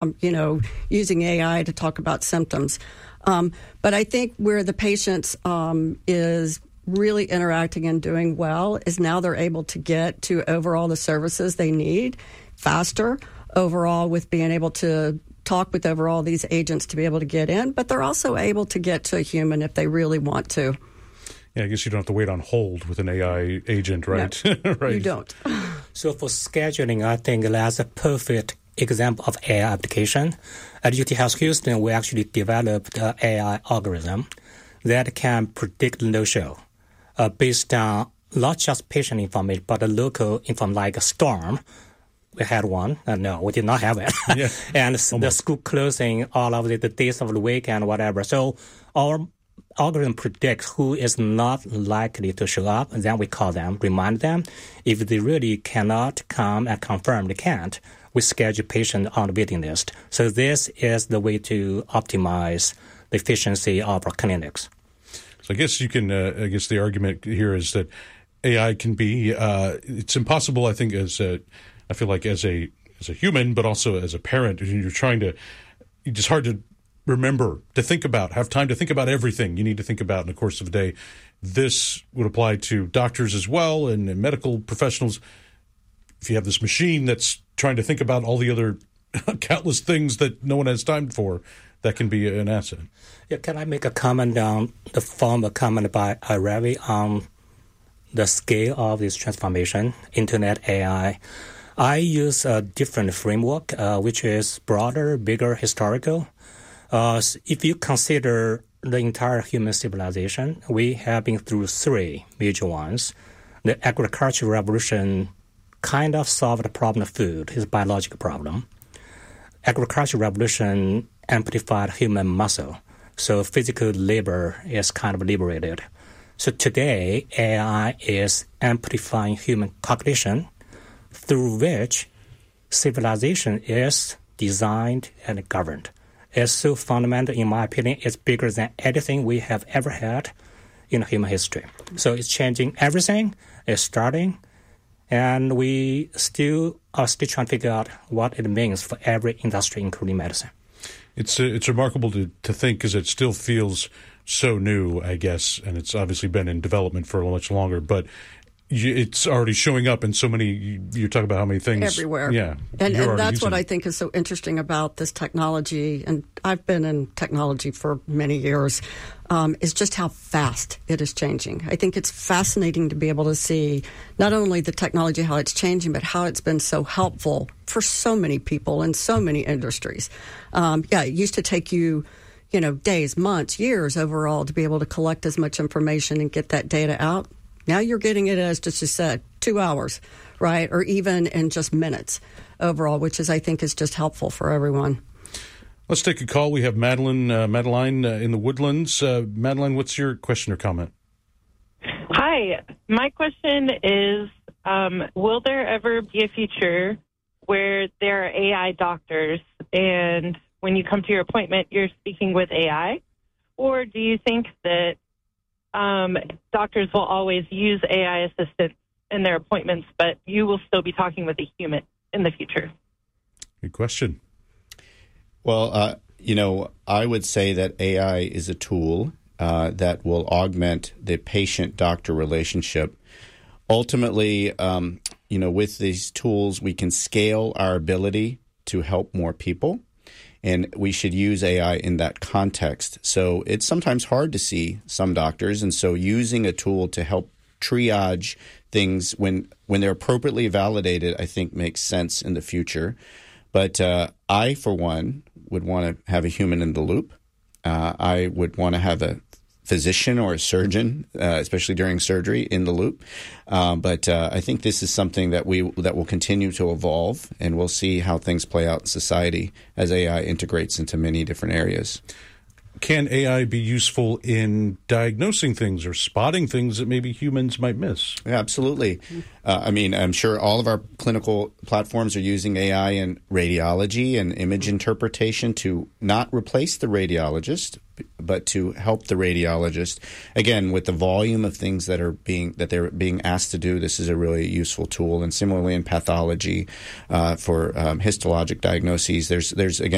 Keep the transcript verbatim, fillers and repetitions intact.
um, you know, using A I to talk about symptoms. Um, but I think where the patient um, is really interacting and doing well is now they're able to get to overall the services they need faster overall with being able to talk with overall these agents to be able to get in, but they're also able to get to a human if they really want to. Yeah, I guess you don't have to wait on hold with an A I agent, right? No, right. You don't. So for scheduling, I think that's a perfect example of A I application. At U T Health Houston, we actually developed an A I algorithm that can predict no-show uh, based on not just patient information, but the local information like a storm. We had one. Uh, no, we did not have it. Yeah. And Almost. The school closing, all of the, the days of the week and whatever. So our algorithm predicts who is not likely to show up, and then we call them, remind them. If they really cannot come and confirm they can't, we schedule patient on the waiting list. So this is the way to optimize the efficiency of our clinics. So I guess you can, uh, I guess the argument here is that A I can be, uh, it's impossible, I think, as a, I feel like as a, as a human, but also as a parent, you're trying to, it's just hard to remember, to think about, have time to think about everything you need to think about in the course of a day. This would apply to doctors as well and, and medical professionals. If you have this machine that's trying to think about all the other countless things that no one has time for, that can be an asset. Yeah, can I make a comment on the former comment by uh, Ravi on the scale of this transformation, Internet A I? I use a different framework, uh, which is broader, bigger, historical. Uh, if you consider the entire human civilization, we have been through three major ones. The agricultural revolution kind of solved the problem of food, it's a biological problem. Agricultural revolution amplified human muscle, so physical labor is kind of liberated. So today, A I is amplifying human cognition, through which civilization is designed and governed. It's so fundamental, in my opinion, it's bigger than anything we have ever had in human history. So it's changing everything, it's starting, and we still are still trying to figure out what it means for every industry, including medicine. It's uh, it's remarkable to, to think because it still feels so new, I guess, and it's obviously been in development for much longer, but it's already showing up in so many, you're talking about how many things. Everywhere. Yeah. And, and that's what I think is so interesting about this technology, and I've been in technology for many years, um, is just how fast it is changing. I think it's fascinating to be able to see not only the technology, how it's changing, but how it's been so helpful for so many people in so many industries. Um, yeah, it used to take you, you know, days, months, years overall to be able to collect as much information and get that data out. Now you're getting it, as just you said, two hours, right? Or even in just minutes overall, which is, I think, is just helpful for everyone. Let's take a call. We have Madeline, uh, Madeline uh, in the Woodlands. Uh, Madeline, what's your question or comment? Hi. My question is, um, will there ever be a future where there are A I doctors and when you come to your appointment, you're speaking with A I? Or do you think that Um, doctors will always use A I assistants in their appointments, but you will still be talking with a human in the future? Good question. Well, uh, you know, I would say that A I is a tool uh, that will augment the patient-doctor relationship. Ultimately, um, you know, with these tools, we can scale our ability to help more people. And we should use A I in that context. So it's sometimes hard to see some doctors. And so using a tool to help triage things when when they're appropriately validated, I think makes sense in the future. But uh, I, for one, would want to have a human in the loop. Uh, I would want to have a physician or a surgeon, uh, especially during surgery, in the loop. Uh, but uh, I think this is something that we that will continue to evolve, and we'll see how things play out in society as A I integrates into many different areas. Can A I be useful in diagnosing things or spotting things that maybe humans might miss? Yeah, absolutely. Uh, I mean, I'm sure all of our clinical platforms are using A I in radiology and image interpretation to not replace the radiologist, but to help the radiologist. Again, with the volume of things that are being that they're being asked to do, this is a really useful tool. And similarly in pathology, uh, for um, histologic diagnoses, there's there's again.